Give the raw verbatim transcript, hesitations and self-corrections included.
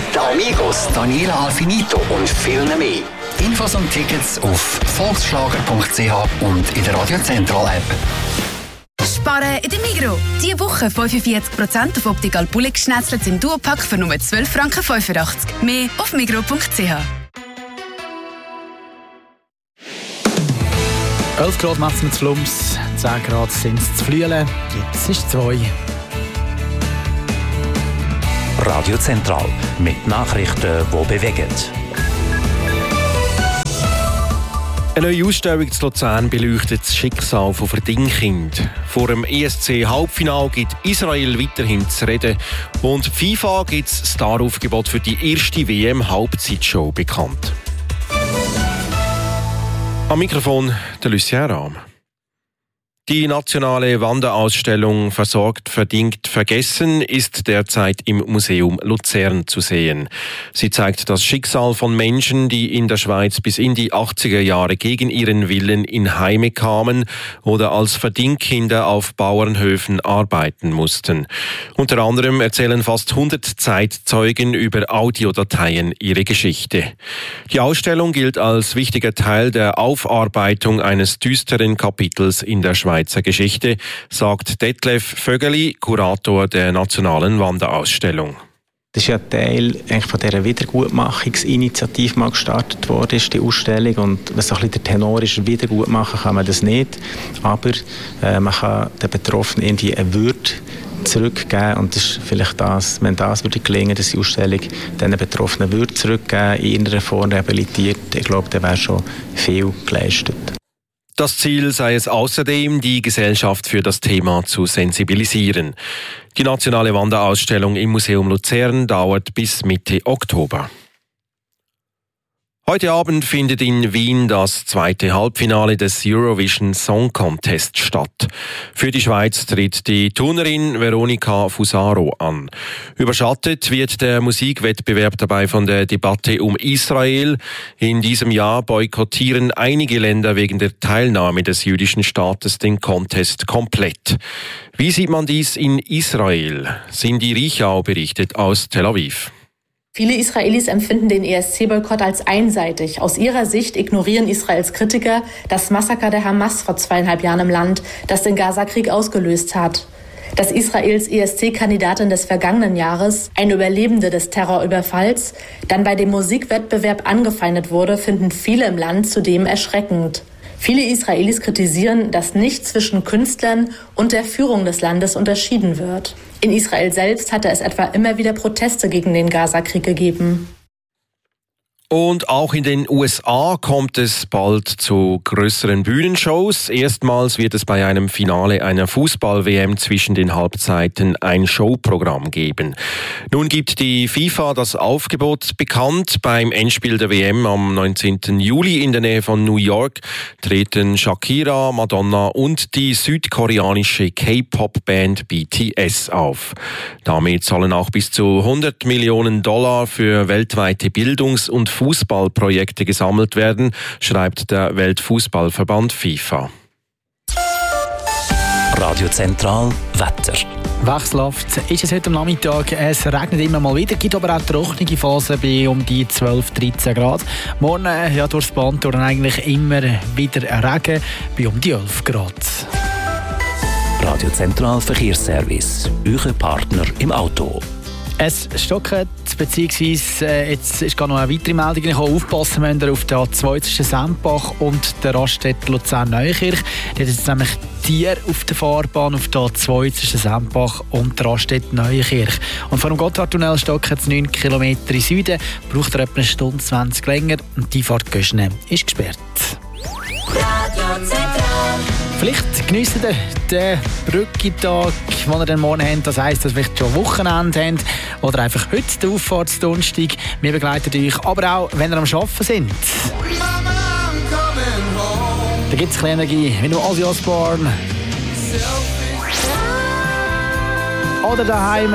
die Amigos, Daniela Alfinito und viel mehr. Infos und Tickets auf volksschlager punkt c h und in der Radio Central App. Sparen in der Migros. Diese Woche fünfundvierzig Prozent auf Optical Bullig Schnetzlets im Duopack für nur zwölf Franken fünfundachtzig. Mehr auf migros punkt c h. elf Grad macht es mit Flums, zehn Grad sind es zu Flüelen, jetzt ist es zwei. Radio Zentral mit Nachrichten, die bewegen. Eine neue Ausstellung zu Luzern beleuchtet das Schicksal von Verdingkind. Vor dem E S C-Halbfinale gibt Israel weiterhin zu reden und die FIFA gibt das Staraufgebot für die erste W M-Halbzeitshow bekannt. Am Mikrofon der Lucien Rahm. Die nationale Wanderausstellung «Versorgt, verdingt, vergessen» ist derzeit im Museum Luzern zu sehen. Sie zeigt das Schicksal von Menschen, die in der Schweiz bis in die achtziger Jahre gegen ihren Willen in Heime kamen oder als Verdingkinder auf Bauernhöfen arbeiten mussten. Unter anderem erzählen fast hundert Zeitzeugen über Audiodateien ihre Geschichte. Die Ausstellung gilt als wichtiger Teil der Aufarbeitung eines düsteren Kapitels in der Schweizer Geschichte, sagt Detlef Vögeli, Kurator der Nationalen Wanderausstellung. Das ist ja Teil eigentlich von dieser Wiedergutmachungsinitiative mal gestartet worden, ist die Ausstellung. Und was so ein bisschen der Tenor ist, wiedergutmachen kann man das nicht. Aber äh, man kann den Betroffenen irgendwie eine Würde zurückgeben. Und das ist vielleicht das, wenn das würde gelingen, dass die Ausstellung diesen Betroffenen Würde zurückgeben, in irgendeiner Form rehabilitiert, ich glaube, dann wäre schon viel geleistet. Das Ziel sei es außerdem, die Gesellschaft für das Thema zu sensibilisieren. Die nationale Wanderausstellung im Museum Luzern dauert bis Mitte Oktober. Heute Abend findet in Wien das zweite Halbfinale des Eurovision Song Contest statt. Für die Schweiz tritt die Turnerin Veronica Fusaro an. Überschattet wird der Musikwettbewerb dabei von der Debatte um Israel. In diesem Jahr boykottieren einige Länder wegen der Teilnahme des jüdischen Staates den Contest komplett. Wie sieht man dies in Israel? Cindy Riechau berichtet aus Tel Aviv. Viele Israelis empfinden den E S C-Boykott als einseitig. Aus ihrer Sicht ignorieren Israels Kritiker das Massaker der Hamas vor zweieinhalb Jahren im Land, das den Gaza-Krieg ausgelöst hat. Dass Israels E S C-Kandidatin des vergangenen Jahres, eine Überlebende des Terrorüberfalls, dann bei dem Musikwettbewerb angefeindet wurde, finden viele im Land zudem erschreckend. Viele Israelis kritisieren, dass nicht zwischen Künstlern und der Führung des Landes unterschieden wird. In Israel selbst hatte es etwa immer wieder Proteste gegen den Gaza-Krieg gegeben. Und auch in den U S A kommt es bald zu größeren Bühnenshows. Erstmals wird es bei einem Finale einer Fußball-W M zwischen den Halbzeiten ein Showprogramm geben. Nun gibt die FIFA das Aufgebot bekannt. Beim Endspiel der W M am neunzehnten Juli in der Nähe von New York treten Shakira, Madonna und die südkoreanische K-Pop-Band B T S auf. Damit sollen auch bis zu hundert Millionen Dollar für weltweite Bildungs- und Fußballprojekte gesammelt werden, schreibt der Weltfußballverband FIFA. Radio Zentral Wetter. Wechselhaft ist es heute am Nachmittag. Es regnet immer mal wieder, gibt aber auch trockene Phasen bei um die zwölf, dreizehn Grad. Morgen ja, durchs Band durch eigentlich immer wieder Regen bei um die elf Grad. Radio Zentral Verkehrsservice. Euer Partner im Auto. Es stockt, beziehungsweise äh, jetzt ist gar noch eine weitere Meldung. Ich kann aufpassen, wenn ihr auf der A zwei zwischen Sempach und der Raststätte Luzern-Neukirch. Die hat jetzt nämlich Tiere auf der Fahrbahn auf der A zwei zwischen Sempach und der Raststätte Neukirch. Und vor dem Gotthardtunnel stockt es neun Kilometer in Süden, braucht er etwa eine Stunde zwanzig länger und die Fahrt Göschne ist gesperrt. Radio Zentral. Vielleicht geniessen ihr den Brückentag, den ihr dann morgen habt. Das heisst, dass ihr vielleicht schon Wochenende habt. Oder einfach heute den Auffahrtsdonnerstag. Wir begleiten euch, aber auch, wenn ihr am Arbeiten sind. Da gibt es ein bisschen Energie, wie nur Ozzy Osbourne. Oder daheim.